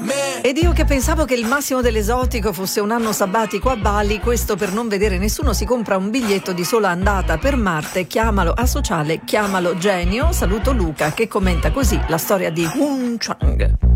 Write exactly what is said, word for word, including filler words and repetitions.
Ed io che pensavo che il massimo dell'esotico fosse un anno sabbatico a Bali, questo per non vedere nessuno si compra un biglietto di sola andata per Marte, chiamalo asociale, chiamalo genio. Saluto Luca che commenta così la storia di Wun Chang.